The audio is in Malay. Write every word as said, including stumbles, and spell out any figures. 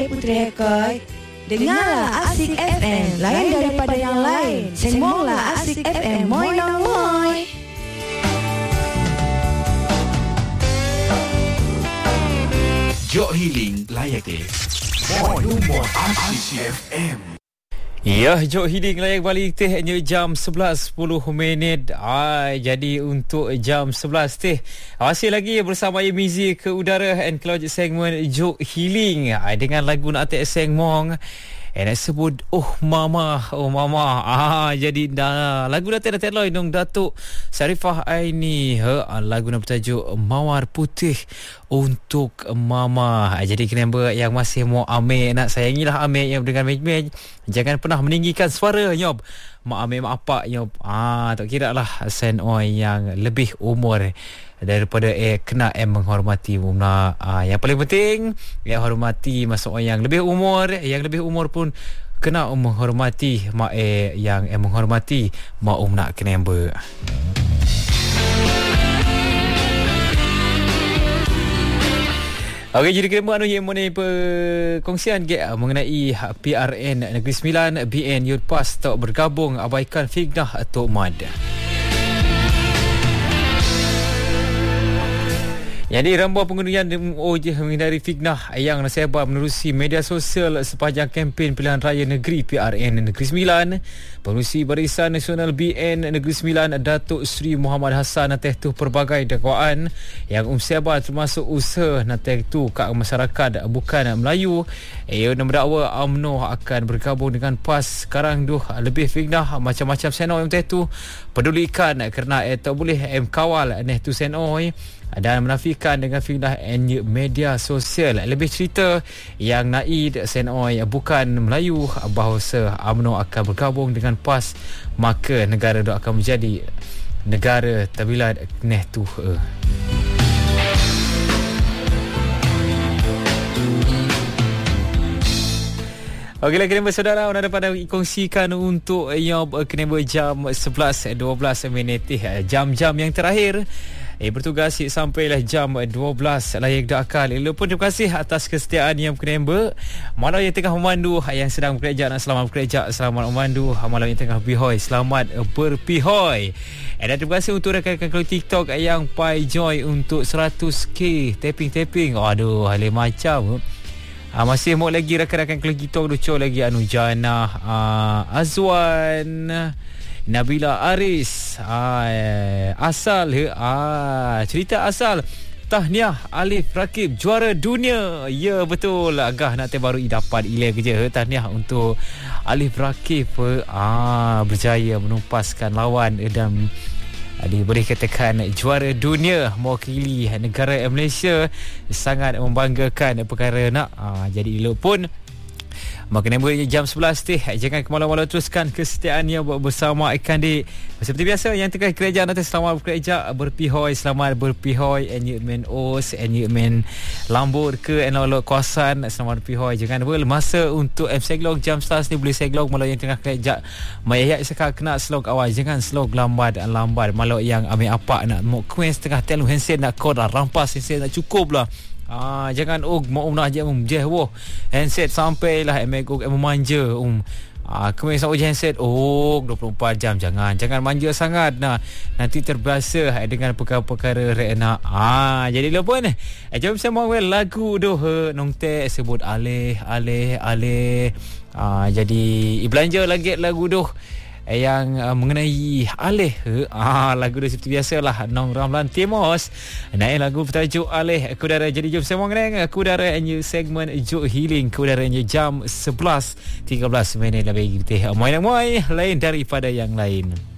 Hai Puteri Hekoi, dengarlah Asik F M, lain daripada yang lain. Sembonglah Asik F M, moi nong moi. Jok Healing layak deh. Moi Numor Asik F M. Ya, Jok Healing layak balik teh hanya jam sebelas sepuluh minit. Ai, jadi untuk jam sebelas teh masih lagi bersama Mizi ke udara and keluar segmen Jok Healing. Ai, dengan lagu nak atek Seng Mong. Eh, nak sebut Oh Mama, Oh Mama. Ah, jadi dah lagu dah tak dah dong Datuk Sarifah Aini. Ha, lagu nak bertajuk Mawar Putih untuk Mama. Ah, jadi kenapa yang masih mau ambil nak sayangilah ambil yang dengan mej-mej. Jangan pernah meninggikan suara nyob. Mak ambil mak apak nyob. Ah, tak kira lah sen oi yang lebih umur daripada eh kena eh menghormati umna. Ah, yang paling penting yang hormati masuk orang yang lebih umur, yang lebih umur pun kena menghormati mak eh yang eh menghormati mak um nak kena ber. Okey, jadi kena anu yang mana perkongsian ke mengenai P R N Negeri Sembilan B N Youth Pass tak bergabung abaikan fitnah Tok Mad. Jadi rambau pengundian M O J menghindari fitnah yang nasebar menerusi media sosial sepanjang kempen pilihan raya negeri P R N Negeri Sembilan. Pengerusi Barisan Nasional B N Negeri Sembilan Datuk Seri Muhammad Hassan nateh pelbagai dakwaan yang umsebar termasuk usaha nateh tu kat masyarakat bukan Melayu. Ia mendakwa U M N O akan bergabung dengan P A S sekarang tu lebih fitnah macam-macam senoi nateh tu pedulikan kerana eh, tak boleh em kawal neh tu senoi dan menafikan dengan fitnah media sosial. Lebih cerita yang Naid Senoi bukan Melayu bahawa U M N O akan bergabung dengan P A S, maka negara itu akan menjadi negara tabilat neh tu. Uh. Okeylah kena bersaudara anda dapat kongsikan untuk yang kena jam sebelas dua belas minit jam-jam yang terakhir. Eh, bertugas sampailah jam dua belas layak dak akal. Elok pun terima kasih atas kesetiaan yang berkember. Malam yang tengah memandu, yang sedang bekerja nak selamat bekerja, selamat memandu. Malam yang tengah berpihoi, selamat berpihoi. Eh, dan terima kasih untuk rakan-rakan keluar TikTok yang pai joy untuk seratus k tapping-tapping. Aduh, hal macam. Ah, masih mau lagi rakan-rakan keluar TikTok lucu lagi anu Jana, ah, Azwan, Nabila Aris, ah, Asal ah, cerita Asal tahniah Alif Rakib juara dunia. Ya betul, agak nak baru dapat ile kerja. Tahniah untuk Alif Rakib ah, berjaya menumpaskan lawan dan boleh katakan juara dunia mewakili negara Malaysia. Sangat membanggakan perkara nak ah, jadi elok pun maka nombor jam sebelas teh jangan ke malam-malam, teruskan kesetiaannya bersama ikan dik seperti biasa yang tengah kerja nanti selamat bekerja berpihoi, selamat berpihoi enye men os enye men lambur ke enolok kawasan selamat berpihoi. Jangan lupa masa untuk M seglog jam sebelas ni boleh seglog malam yang tengah kerja mayak sekak kena slog awal, jangan slog lambat lambat malam yang ambil apa nak mau kuis tengah telu handset nak kod lah rampas handset nak cukup lah. Ah, jangan oh mau nak je um je woh handset sampailah emek oh memanja um ah kemudian sama handset oh dua puluh empat jam, jangan jangan manja sangat nah nanti terbiasa dengan perkara-perkara rena. Ah jadi lepas ni eh jom sama lagu doh nong teh sebut alih alih alih. Ah jadi belanja lagi lagu doh yang uh, mengenai Alih. Ah, lagu dia seperti biasalah Nong Ramlan Timos. Naik lagu bertajuk Alih ke udara. Jadi jom semua ngereng ke udara hanya segmen Jok Healing ke udara hanya jam sebelas tiga belas minit lebih. Kita moy moy lain daripada yang lain.